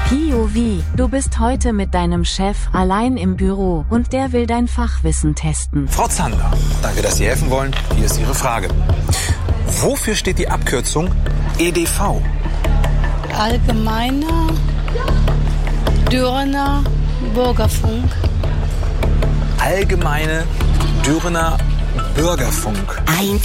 POV, du bist heute mit deinem Chef allein im Büro und der will dein Fachwissen testen. Frau Zander, danke, dass Sie helfen wollen. Hier ist Ihre Frage. Wofür steht die Abkürzung EDV? Allgemeiner Dürener Bürgerfunk. Allgemeine Dürener Bürgerfunk. 1,